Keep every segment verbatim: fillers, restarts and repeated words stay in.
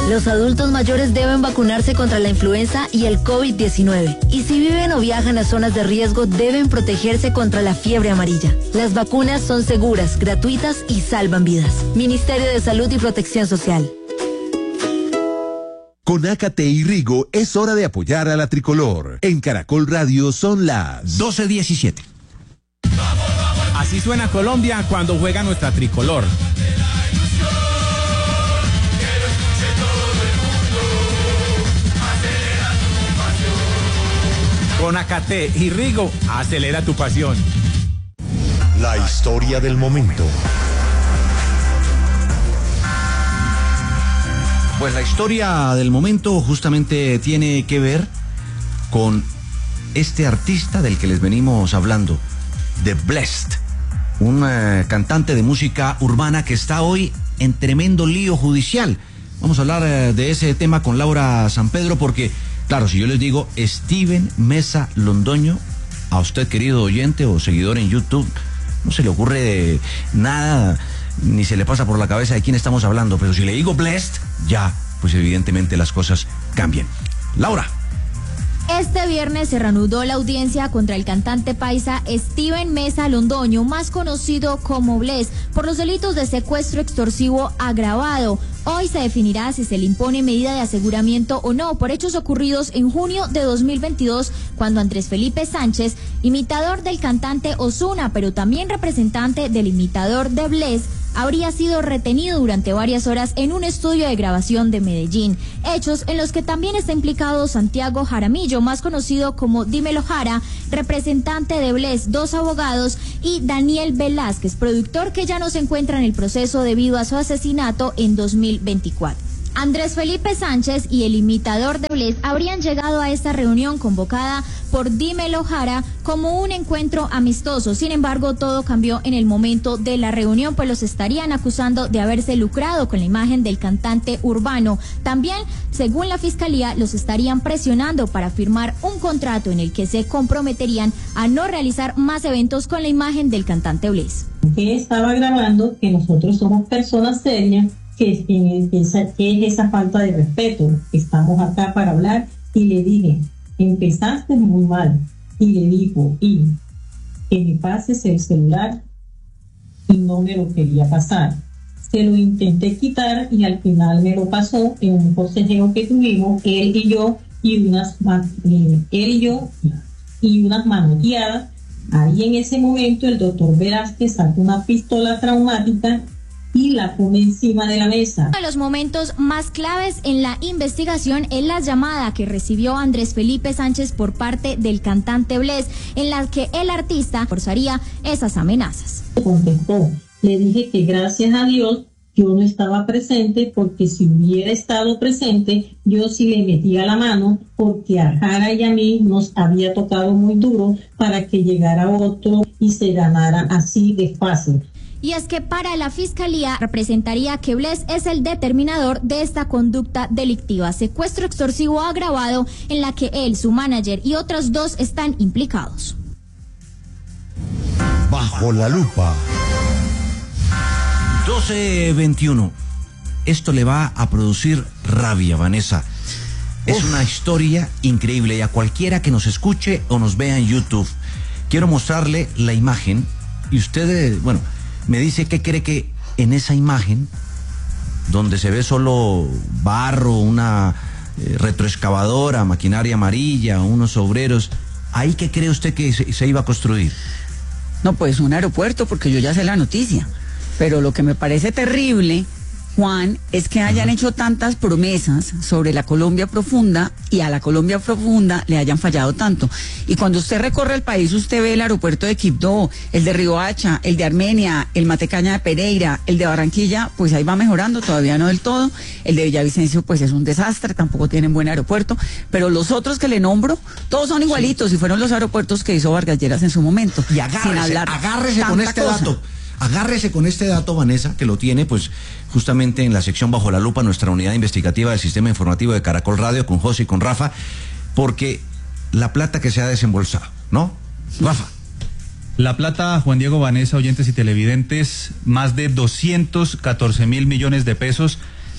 Los adultos mayores deben vacunarse contra la influenza y el COVID diecinueve. Y si viven o viajan a zonas de riesgo, deben protegerse contra la fiebre amarilla. Las vacunas son seguras, gratuitas y salvan vidas. Ministerio de Salud y Protección Social. Con Ácate y Rigo es hora de apoyar a la tricolor. En Caracol Radio son las doce diecisiete. Así suena Colombia cuando juega nuestra tricolor. Con Ácate y Rigo, acelera tu pasión. La historia del momento. Pues la historia del momento justamente tiene que ver con este artista del que les venimos hablando, The Blessed, un uh, cantante de música urbana que está hoy en tremendo lío judicial. Vamos a hablar uh, de ese tema con Laura San Pedro porque, claro, si yo les digo Steven Mesa Londoño, a usted, querido oyente o seguidor en YouTube, no se le ocurre nada, ni se le pasa por la cabeza de quién estamos hablando, pero si le digo Blessed, ya, pues evidentemente las cosas cambian. Laura. Este viernes se reanudó la audiencia contra el cantante paisa Steven Mesa Londoño, más conocido como Bless, por los delitos de secuestro extorsivo agravado. Hoy se definirá si se le impone medida de aseguramiento o no por hechos ocurridos en junio de dos mil veintidós, cuando Andrés Felipe Sánchez, imitador del cantante Ozuna, pero también representante del imitador de Bless, habría sido retenido durante varias horas en un estudio de grabación de Medellín. Hechos en los que también está implicado Santiago Jaramillo, más conocido como Dímelo Jara, representante de Bless, dos abogados, y Daniel Velázquez, productor que ya no se encuentra en el proceso debido a su asesinato en dos mil veinticuatro. Andrés Felipe Sánchez y el imitador de Bless habrían llegado a esta reunión convocada por Dímelo Jara como un encuentro amistoso. Sin embargo, todo cambió en el momento de la reunión, pues los estarían acusando de haberse lucrado con la imagen del cantante urbano. También, según la fiscalía, los estarían presionando para firmar un contrato en el que se comprometerían a no realizar más eventos con la imagen del cantante Bless. Que estaba grabando que nosotros somos personas serias, que, que, que, esa, que es esa falta de respeto. Estamos acá para hablar y le dije, empezaste muy mal, y le dijo, y que me pases el celular, y no me lo quería pasar. Se lo intenté quitar y al final me lo pasó en un consejero que tuvimos, él y yo, y unas, eh, él y yo, y unas manoteadas. Ahí en ese momento el doctor Velázquez sacó una pistola traumática y la pone encima de la mesa. Uno de los momentos más claves en la investigación es la llamada que recibió Andrés Felipe Sánchez por parte del cantante Bless, en la que el artista forzaría esas amenazas. Contestó, le dije que gracias a Dios yo no estaba presente, porque si hubiera estado presente yo sí le metía la mano, porque a Jara y a mí nos había tocado muy duro para que llegara otro y se ganara así de fácil. Y es que para la fiscalía representaría que Bless es el determinador de esta conducta delictiva, secuestro extorsivo agravado, en la que él, su manager y otros dos están implicados. Bajo la lupa. doce veintiuno. Esto le va a producir rabia, Vanessa. Es Uf. una historia increíble, y a cualquiera que nos escuche o nos vea en YouTube, quiero mostrarle la imagen y usted, bueno, me dice qué cree que en esa imagen, donde se ve solo barro, una eh, retroexcavadora, maquinaria amarilla, unos obreros, ¿ahí qué cree usted que se, se iba a construir? No, pues un aeropuerto, porque yo ya sé la noticia. Pero lo que me parece terrible, Juan, es que hayan hecho tantas promesas sobre la Colombia profunda y a la Colombia profunda le hayan fallado tanto. Y cuando usted recorre el país, usted ve el aeropuerto de Quibdó, el de Riohacha, el de Armenia, el Matecaña de Pereira, el de Barranquilla, pues ahí va mejorando, todavía no del todo. El de Villavicencio, pues es un desastre, tampoco tienen buen aeropuerto. Pero los otros que le nombro, todos son igualitos, y fueron los aeropuertos que hizo Vargas Lleras en su momento. Y agárrese, agárrese con este cosa. dato. Agárrese con este dato, Vanessa, que lo tiene pues justamente en la sección Bajo la Lupa, nuestra unidad investigativa del Sistema Informativo de Caracol Radio, con José y con Rafa, porque la plata que se ha desembolsado, ¿no? Rafa. La plata, Juan Diego, Vanessa, oyentes y televidentes, más de doscientos catorce mil millones de pesos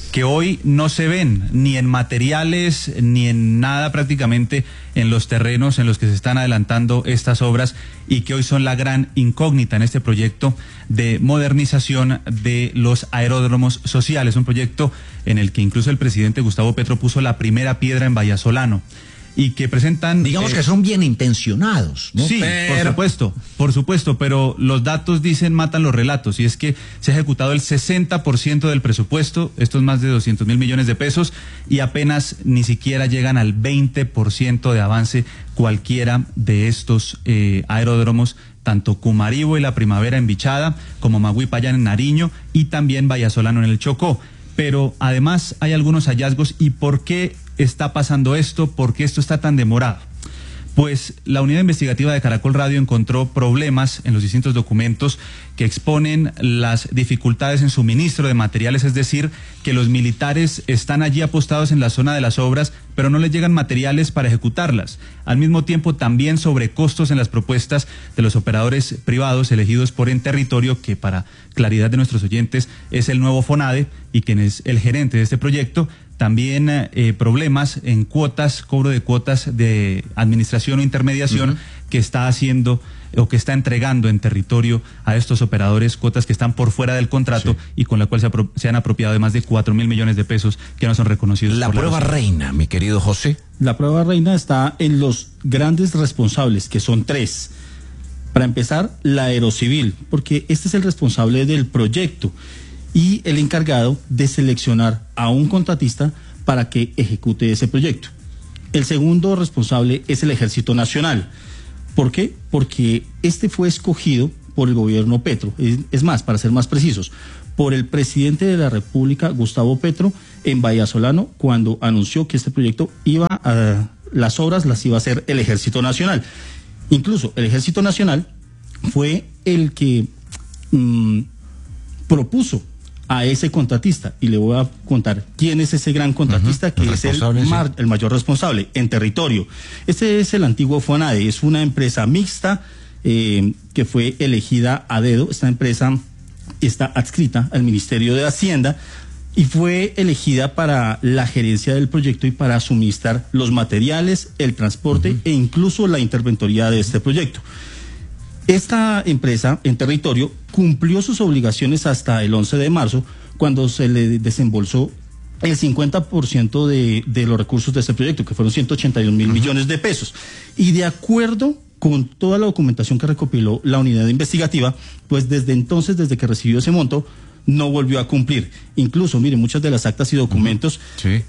que hoy no se ven ni en materiales ni en nada prácticamente en los terrenos en los que se están adelantando estas obras y que hoy son la gran incógnita en este proyecto de modernización de los aeródromos sociales, un proyecto en el que incluso el presidente Gustavo Petro puso la primera piedra en Vallasolano. Y que presentan... Digamos eh, que son bien intencionados, ¿no? Sí, pero... por supuesto, por supuesto, pero los datos dicen matan los relatos, y es que se ha ejecutado el sesenta por ciento del presupuesto, estos más de doscientos mil millones de pesos, y apenas ni siquiera llegan al veinte por ciento de avance cualquiera de estos eh, aeródromos, tanto Cumaribo y La Primavera en Bichada, como Magüipayán en Nariño, y también Vallasolano en el Chocó. Pero además hay algunos hallazgos. ¿Y por qué está pasando esto? ¿Por qué esto está tan demorado? Pues la unidad investigativa de Caracol Radio encontró problemas en los distintos documentos que exponen las dificultades en suministro de materiales, es decir, que los militares están allí apostados en la zona de las obras, pero no les llegan materiales para ejecutarlas. Al mismo tiempo, también sobrecostos en las propuestas de los operadores privados elegidos por Enterritorio, que para claridad de nuestros oyentes es el nuevo FONADE y quien es el gerente de este proyecto. También eh, problemas en cuotas, cobro de cuotas de administración o intermediación uh-huh. que está haciendo o que está entregando Enterritorio a estos operadores, cuotas que están por fuera del contrato sí. y con la cual se, apro- se han apropiado de más de cuatro mil millones de pesos que no son reconocidos. La por prueba la reina, mi querido José. La prueba reina está en los grandes responsables, que son tres. Para empezar, la Aerocivil, porque este es el responsable del proyecto y el encargado de seleccionar a un contratista para que ejecute ese proyecto. El segundo responsable es el Ejército Nacional. ¿Por qué? Porque este fue escogido por el gobierno Petro. Es, es más, para ser más precisos, por el presidente de la República, Gustavo Petro, en Vallasolano, cuando anunció que este proyecto iba a... las obras las iba a hacer el Ejército Nacional. Incluso el Ejército Nacional fue el que mmm, propuso a ese contratista, y le voy a contar quién es ese gran contratista, uh-huh. que el es el, mar, sí. el mayor responsable, Enterritorio. Este es el antiguo FONADE, es una empresa mixta eh, que fue elegida a dedo. Esta empresa está adscrita al Ministerio de Hacienda y fue elegida para la gerencia del proyecto y para suministrar los materiales, el transporte uh-huh. e incluso la interventoría de este proyecto. Esta empresa, Enterritorio, cumplió sus obligaciones hasta el once de marzo, cuando se le desembolsó el cincuenta por ciento de, de los recursos de este proyecto, que fueron ciento ochenta y un mil uh-huh. millones de pesos. Y de acuerdo con toda la documentación que recopiló la unidad investigativa, pues desde entonces, desde que recibió ese monto, no volvió a cumplir. Incluso, miren, muchas de las actas y documentos uh-huh. sí.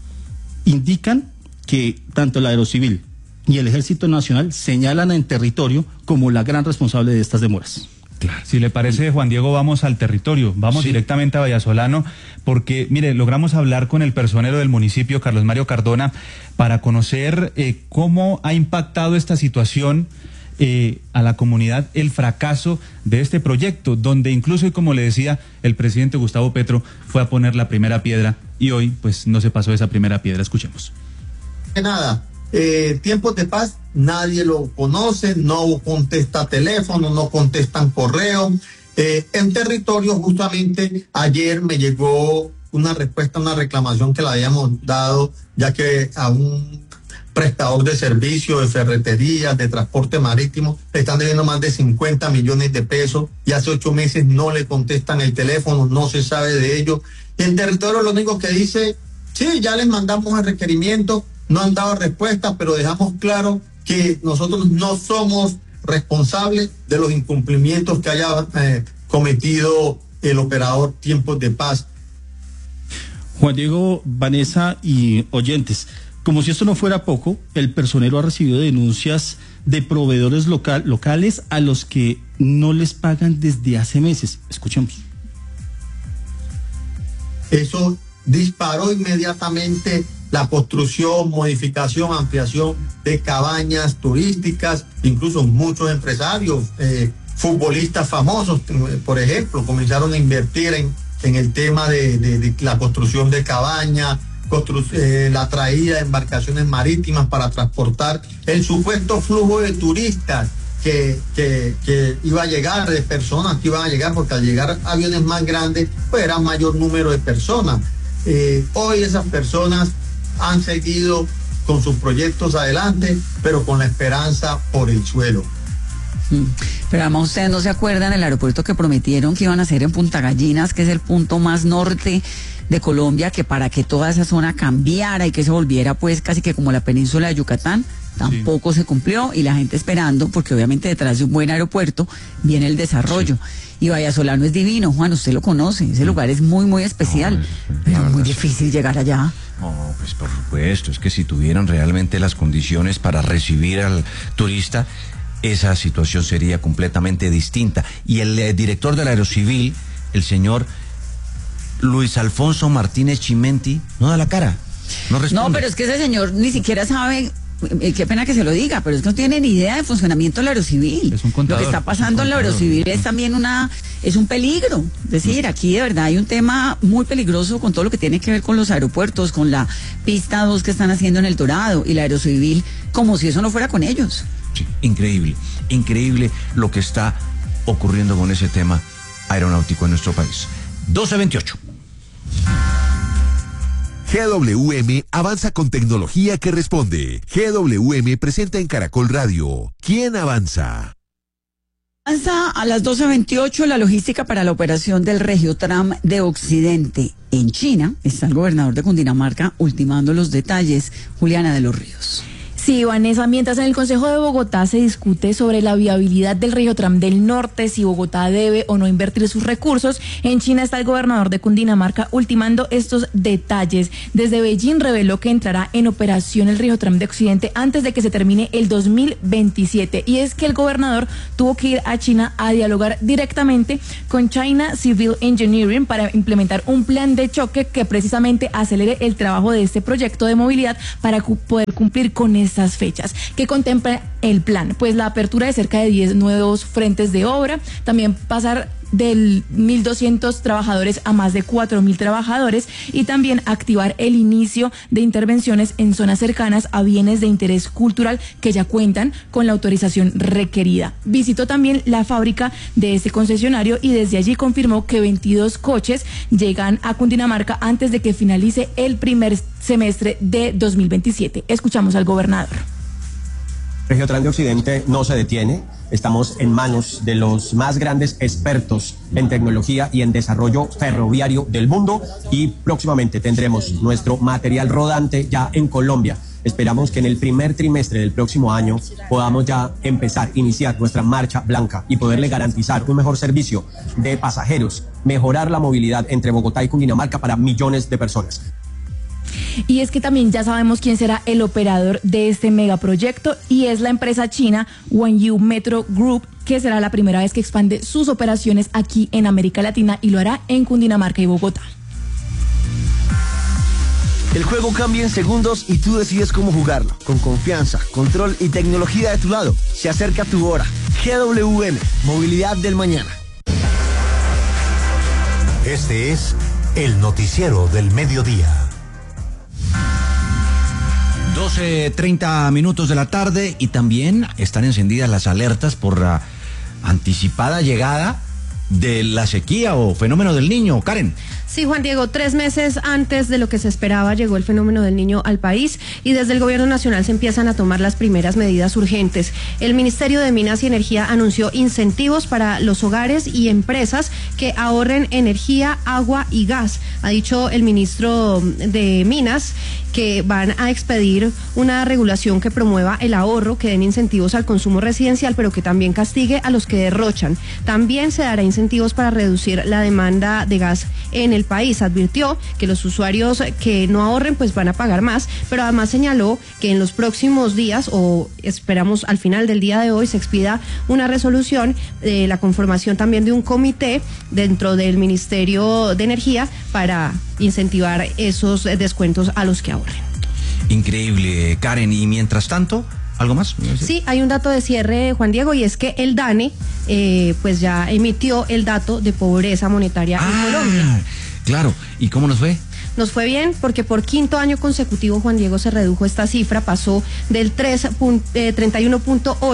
indican que tanto la Aerocivil y el Ejército Nacional señalan a Enterritorio como la gran responsable de estas demoras. Claro. Si le parece, Juan Diego, vamos al territorio, vamos sí. directamente a Vallasolano, porque, mire, logramos hablar con el personero del municipio, Carlos Mario Cardona, para conocer eh, cómo ha impactado esta situación eh, a la comunidad, el fracaso de este proyecto, donde incluso, y como le decía, el presidente Gustavo Petro fue a poner la primera piedra y hoy, pues, no se pasó esa primera piedra. Escuchemos. Nada. Eh, tiempos de paz, nadie lo conoce, no contesta teléfono, no contestan correo. Eh, en territorio, justamente ayer me llegó una respuesta, una reclamación que le habíamos dado, ya que a un prestador de servicios, de ferretería, de transporte marítimo, le están debiendo más de cincuenta millones de pesos y hace ocho meses no le contestan el teléfono, no se sabe de ello. En territorio lo único que dice, sí, ya les mandamos el requerimiento, no han dado respuesta, pero dejamos claro que nosotros no somos responsables de los incumplimientos que haya eh, cometido el operador Tiempos de Paz. Juan Diego, Vanessa y oyentes, como si esto no fuera poco, el personero ha recibido denuncias de proveedores local, locales a los que no les pagan desde hace meses. Escuchemos. Eso disparó inmediatamente la construcción, modificación, ampliación de cabañas turísticas. Incluso muchos empresarios, eh, futbolistas famosos, por ejemplo, comenzaron a invertir en, en el tema de, de, de la construcción de cabañas, constru- eh, la traída de embarcaciones marítimas para transportar el supuesto flujo de turistas que, que, que iba a llegar, de personas que iban a llegar, porque al llegar aviones más grandes, pues era mayor número de personas. Eh, hoy esas personas han seguido con sus proyectos adelante, pero con la esperanza por el suelo. Pero además ustedes no se acuerdan el aeropuerto que prometieron que iban a hacer en Punta Gallinas, que es el punto más norte de Colombia, que para que toda esa zona cambiara y que se volviera pues casi que como la península de Yucatán, tampoco sí. se cumplió, y la gente esperando, porque obviamente detrás de un buen aeropuerto viene el desarrollo. Sí. Y Vallasolano es divino, Juan, usted lo conoce, ese lugar es muy muy especial, no, pero muy difícil llegar allá. No, pues por supuesto, es que si tuvieran realmente las condiciones para recibir al turista, esa situación sería completamente distinta. Y el eh, director del Aerocivil, el señor Luis Alfonso Martínez Chimenti, no da la cara, no responde. No, pero es que ese señor ni siquiera sabe, eh, qué pena que se lo diga, pero es que no tiene ni idea de funcionamiento del Aerocivil. Es un contador. Lo que está pasando en el Aerocivil es también una, es un peligro. Es decir, aquí de verdad hay un tema muy peligroso con todo lo que tiene que ver con los aeropuertos, con la pista dos que están haciendo en El Dorado y el Aerocivil, como si eso no fuera con ellos. Sí, increíble, increíble lo que está ocurriendo con ese tema aeronáutico en nuestro país. doce veintiocho. G W M avanza con tecnología que responde. G W M presenta en Caracol Radio ¿Quién avanza? Avanza a las doce veintiocho la logística para la operación del Regiotram de Occidente. En China está el gobernador de Cundinamarca ultimando los detalles. Juliana de los Ríos. Sí, Vanessa, mientras en el Consejo de Bogotá se discute sobre la viabilidad del Regiotram del Norte, si Bogotá debe o no invertir sus recursos, en China está el gobernador de Cundinamarca ultimando estos detalles. Desde Beijing reveló que entrará en operación el Regiotram de Occidente antes de que se termine el dos mil veintisiete. Y es que el gobernador tuvo que ir a China a dialogar directamente con China Civil Engineering para implementar un plan de choque que precisamente acelere el trabajo de este proyecto de movilidad para cu- poder cumplir con este estas fechas. ¿Qué contempla el plan? Pues la apertura de cerca de diez nuevos frentes de obra, también pasar del mil doscientos trabajadores a más de cuatro mil trabajadores y también activar el inicio de intervenciones en zonas cercanas a bienes de interés cultural que ya cuentan con la autorización requerida. Visitó también la fábrica de este concesionario y desde allí confirmó que veintidós coches llegan a Cundinamarca antes de que finalice el primer semestre de dos mil veintisiete. Escuchamos al gobernador. Regiotram de Occidente no se detiene, estamos en manos de los más grandes expertos en tecnología y en desarrollo ferroviario del mundo y próximamente tendremos nuestro material rodante ya en Colombia. Esperamos que en el primer trimestre del próximo año podamos ya empezar, iniciar nuestra marcha blanca y poderle garantizar un mejor servicio de pasajeros, mejorar la movilidad entre Bogotá y Cundinamarca para millones de personas. Y es que también ya sabemos quién será el operador de este megaproyecto y es la empresa china Wanyu Metro Group, que será la primera vez que expande sus operaciones aquí en América Latina y lo hará en Cundinamarca y Bogotá. El juego cambia en segundos y tú decides cómo jugarlo. Con confianza, control y tecnología de tu lado. Se acerca tu hora. G W M, Movilidad del Mañana. Este es el noticiero del mediodía. doce treinta minutos de la tarde y también están encendidas las alertas por la anticipada llegada de la sequía o fenómeno del Niño. Karen. Sí, Juan Diego, tres meses antes de lo que se esperaba llegó el fenómeno del Niño al país y desde el gobierno nacional se empiezan a tomar las primeras medidas urgentes. El Ministerio de Minas y Energía anunció incentivos para los hogares y empresas que ahorren energía, agua y gas. Ha dicho el ministro de Minas que van a expedir una regulación que promueva el ahorro, que den incentivos al consumo residencial, pero que también castigue a los que derrochan. También se dará incentivos para reducir la demanda de gas en el país. Advirtió que los usuarios que no ahorren pues van a pagar más, pero además señaló que en los próximos días, o esperamos al final del día de hoy, se expida una resolución de la conformación también de un comité dentro del Ministerio de Energía para incentivar esos descuentos a los que ahorren. Increíble, Karen. Y mientras tanto, ¿algo más? Sí, hay un dato de cierre, Juan Diego, y es que el DANE eh, pues ya emitió el dato de pobreza monetaria ah, en Colombia. Claro, ¿y cómo nos fue? Nos fue bien porque por quinto año consecutivo, Juan Diego, se redujo esta cifra, pasó del treinta y uno punto ocho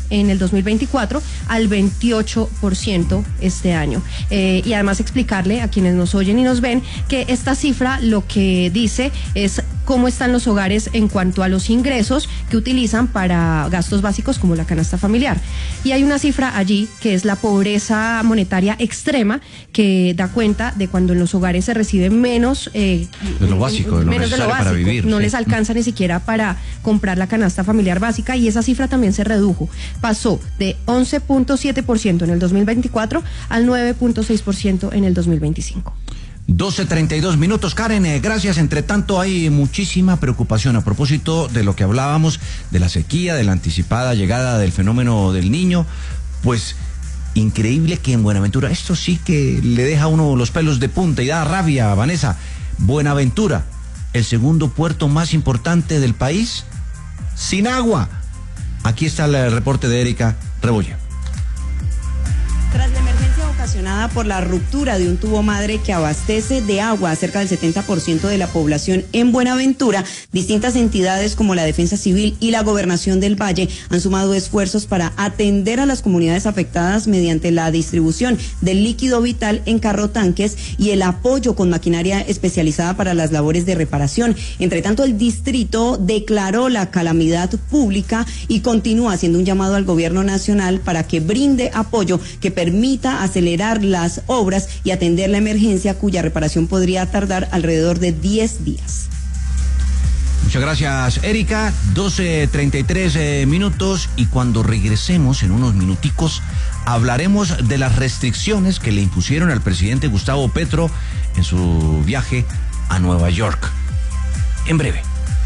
en el dos mil veinticuatro al veintiocho por ciento este año. Eh, y además explicarle a quienes nos oyen y nos ven que esta cifra lo que dice es cómo están los hogares en cuanto a los ingresos que utilizan para gastos básicos como la canasta familiar. Y hay una cifra allí que es la pobreza monetaria extrema, que da cuenta de cuando en los hogares se recibe menos eh, de lo básico, de lo menos de lo necesario básico, para vivir, no sí. les alcanza ni siquiera para comprar la canasta familiar básica, y esa cifra también se redujo. Pasó de once punto siete por ciento en el dos mil veinticuatro al nueve punto seis por ciento en el dos mil veinticinco. doce treinta y dos minutos, Karen, eh, gracias. Entre tanto, hay muchísima preocupación a propósito de lo que hablábamos, de la sequía, de la anticipada llegada del fenómeno del Niño. Pues increíble que en Buenaventura, esto sí que le deja a uno los pelos de punta y da rabia, Vanessa. Buenaventura, el segundo puerto más importante del país, sin agua. Aquí está el reporte de Erika Rebollo. Tras la emergencia ocasionada por la ruptura de un tubo madre que abastece de agua a cerca del setenta por ciento de la población en Buenaventura, distintas entidades como la Defensa Civil y la Gobernación del Valle han sumado esfuerzos para atender a las comunidades afectadas mediante la distribución del líquido vital en carrotanques y el apoyo con maquinaria especializada para las labores de reparación. Entre tanto, el distrito declaró la calamidad pública y continúa haciendo un llamado al gobierno nacional para que brinde apoyo que permita acelerar las obras y atender la emergencia, cuya reparación podría tardar alrededor de diez días. Muchas gracias, Erika. doce treinta y tres eh, minutos, y cuando regresemos en unos minuticos hablaremos de las restricciones que le impusieron al presidente Gustavo Petro en su viaje a Nueva York. En breve.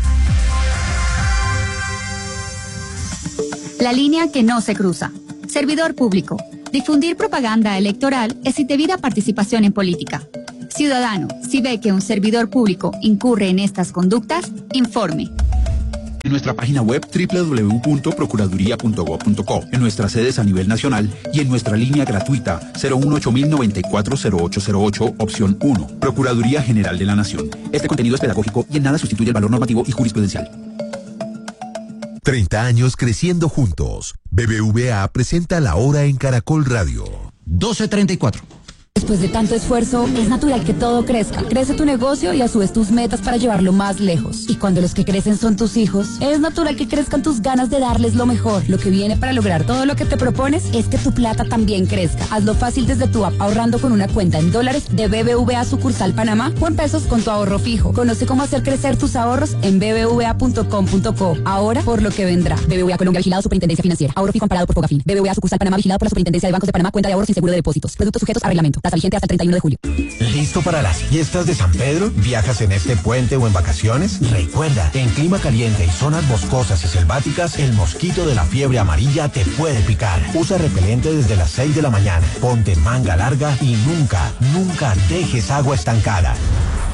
La línea que no se cruza. Servidor público. Difundir propaganda electoral es indebida participación en política. Ciudadano, si ve que un servidor público incurre en estas conductas, informe. En nuestra página web doble u doble u doble u punto procuraduría punto gob punto co, en nuestras sedes a nivel nacional y en nuestra línea gratuita cero uno ocho mil noventa y cuatro cero ocho cero ocho, opción uno. Procuraduría General de la Nación. Este contenido es pedagógico y en nada sustituye el valor normativo y jurisprudencial. treinta años creciendo juntos. B B V A presenta La Hora en Caracol Radio. doce treinta y cuatro. Después de tanto esfuerzo, es natural que todo crezca. Crece tu negocio y a su vez tus metas para llevarlo más lejos. Y cuando los que crecen son tus hijos, es natural que crezcan tus ganas de darles lo mejor. Lo que viene para lograr todo lo que te propones es que tu plata también crezca. Hazlo fácil desde tu app, ahorrando con una cuenta en dólares de B B V A sucursal Panamá o en pesos con tu ahorro fijo. Conoce cómo hacer crecer tus ahorros en b b v a punto com punto co. Ahora por lo que vendrá. B B V A Colombia, vigilado Superintendencia Financiera. Ahorro fijo amparado por Fogafín. B B V A sucursal Panamá, vigilado por la Superintendencia de Bancos de Panamá. Cuenta de ahorros sin seguro de depósitos. Productos sujetos a reglamento. Tasa vigente hasta el treinta y uno de julio. ¿Listo para las fiestas de San Pedro? ¿Viajas en este puente o en vacaciones? Recuerda, en clima caliente y zonas boscosas y selváticas, el mosquito de la fiebre amarilla te puede picar. Usa repelente desde las seis de la mañana. Ponte manga larga y nunca, nunca dejes agua estancada.